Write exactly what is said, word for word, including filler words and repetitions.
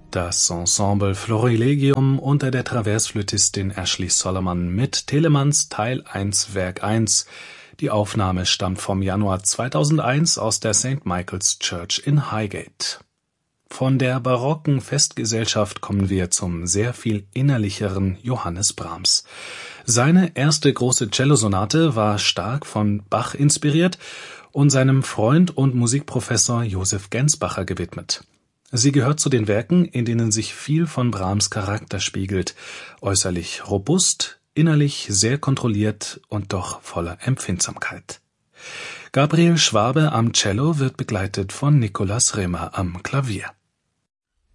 Das Ensemble Florilegium unter der Traversflötistin Ashley Solomon mit Telemanns Teil eins Werk eins. Die Aufnahme stammt vom Januar zweitausendeins aus der Saint Michael's Church in Highgate. Von der barocken Festgesellschaft kommen wir zum sehr viel innerlicheren Johannes Brahms. Seine erste große Cellosonate war stark von Bach inspiriert und seinem Freund und Musikprofessor Josef Gensbacher gewidmet. Sie gehört zu den Werken, in denen sich viel von Brahms Charakter spiegelt, äußerlich robust, innerlich sehr kontrolliert und doch voller Empfindsamkeit. Gabriel Schwabe am Cello wird begleitet von Nikolaus Rimmer am Klavier.